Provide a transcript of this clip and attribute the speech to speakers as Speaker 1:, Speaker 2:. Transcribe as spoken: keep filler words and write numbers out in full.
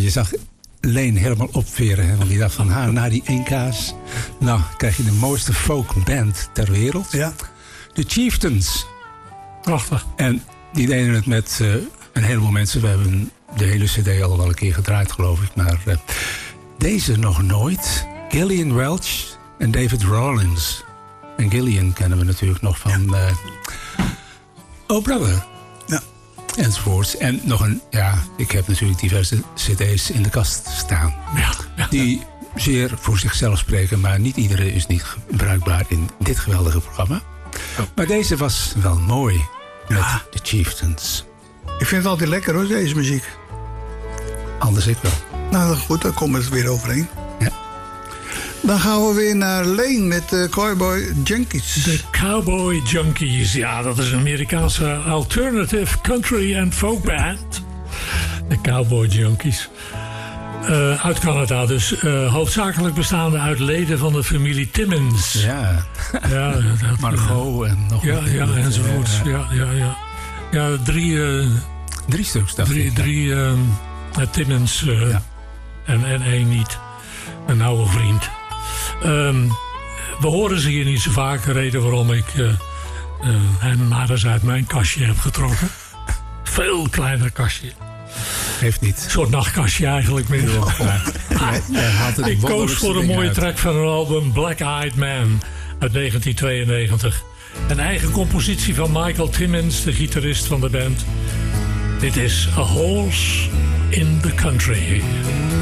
Speaker 1: je zag Leen helemaal opveren. Hè, want die dacht van, ha, na die één K's... nou, krijg je de mooiste folkband ter wereld.
Speaker 2: Ja.
Speaker 1: De Chieftains.
Speaker 3: Prachtig.
Speaker 1: En die deden het met uh, een heleboel mensen. We hebben de hele cd al wel een keer gedraaid, geloof ik. Maar uh, deze nog nooit. Gillian Welch en David Rawlings. En Gillian kennen we natuurlijk nog van... Uh, Oh Brother.
Speaker 2: Ja.
Speaker 1: Enzovoorts. En nog een... Ja, ik heb natuurlijk diverse cd's in de kast staan.
Speaker 3: Ja, ja.
Speaker 1: Die zeer voor zichzelf spreken. Maar niet iedere is niet bruikbaar in dit geweldige programma. Oh. Maar deze was wel mooi. Met ja. de Chieftains.
Speaker 2: Ik vind het altijd lekker hoor, deze muziek.
Speaker 1: Anders ik wel.
Speaker 2: Nou goed, dan komen we het weer overheen.
Speaker 1: Ja.
Speaker 2: Dan gaan we weer naar Leen met de Cowboy Junkies.
Speaker 3: De Cowboy Junkies, ja, dat is een Amerikaanse alternative country and folk band. De Cowboy Junkies. Uh, uit Canada dus. Uh, hoofdzakelijk bestaande uit leden van de familie Timmins.
Speaker 1: Ja.
Speaker 3: Ja, dat,
Speaker 1: Margot en nog
Speaker 3: ja, ja, enzovoorts. Ja, ja, ja. Ja, drie... Uh,
Speaker 1: drie stuks, dacht
Speaker 3: drie,
Speaker 1: ik.
Speaker 3: Drie uh, Timmins uh, ja. en, en één niet. Een oude vriend. Um, we horen ze hier niet zo vaak. De reden waarom ik uh, uh, hem maar eens uit mijn kastje heb getrokken. Veel kleiner kastje.
Speaker 1: Heeft niet.
Speaker 3: Een soort nachtkastje eigenlijk meer.
Speaker 1: Ja, ja,
Speaker 3: ik koos voor een mooie uit. track van een album Black Eyed Man uit negentien tweeënnegentig. Een eigen compositie van Michael Timmins, de gitarist van de band. Dit is A Horse in the Country.